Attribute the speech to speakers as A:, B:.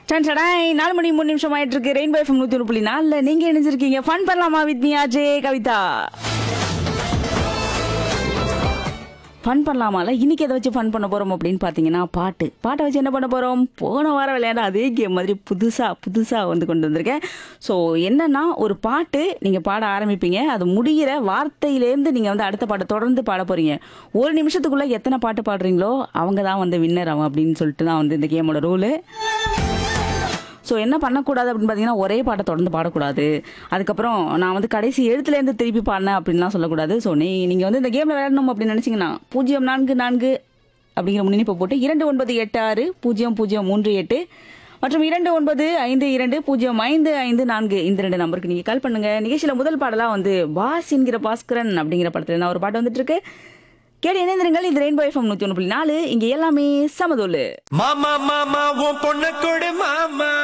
A: Ton டடாய் 4 மணி 3 நிமிஷம் ஆயிட்டு இருக்கு. ரெயின்போ எஃப்எம் 101.4 நீங்க இணைஞ்சிருக்கீங்க. ஃபன் பண்ணலாமா with me RJ Kavitha. Fun பண்ணலாமால இன்னைக்கு எதை வச்சு ஃபன் பண்ண போறோம் அப்படின்னு பாத்தீங்கன்னா பாட்டை வச்சு என்ன பண்ண போறோம். போன வாரம் விளையாட அதே கேம் மாதிரி புதுசா வந்து கொண்டு வந்திருக்கேன். ஸோ என்னன்னா, ஒரு பாட்டு நீங்க பாட ஆரம்பிப்பீங்க, அது முடிகிற வார்த்தையிலேருந்து நீங்க வந்து அடுத்த பாட்டை தொடர்ந்து பாட போறீங்க. ஒரு நிமிஷத்துக்குள்ள எத்தனை பாட்டு பாடுறீங்களோ அவங்க தான் வந்து வின்னர் ஆகும் அப்படின்னு சொல்லிட்டு தான் வந்து இந்த கேமோட ரூலு. ஸோ என்ன பண்ணக்கூடாது அப்படின்னு பார்த்தீங்கன்னா, ஒரே பாட்டை தொடர்ந்து பாடக்கூடாது. அதுக்கப்புறம் நான் வந்து கடைசி எழுத்துலேருந்து திருப்பி பாடினேன் அப்படின்லாம் சொல்லக்கூடாது. ஸோ நீங்கள் வந்து இந்த கேமில் விளையாடணும் அப்படின்னு நினச்சிங்கன்னா 0444 அப்படிங்கிற முன்னிணைப்பை போட்டு 29860038 மற்றும் 2952205554 இந்த 2 நம்பருக்கு நீங்கள் கால் பண்ணுங்க. நிகழ்ச்சியில் முதல் பாடலாம் வந்து பாஸ் என்கிற பாஸ்கரன் அப்படிங்கிற படத்தில் நான் ஒரு பாட்டு வந்துட்டு இருக்கு. கேட்டு இணைந்திருங்கள். இது ரெயின்போ எஃப்எம் 101.4. இங்க எல்லாமே சமதோலு.
B: மாமா மாமா உன் பொண்ணு கொடு மாமா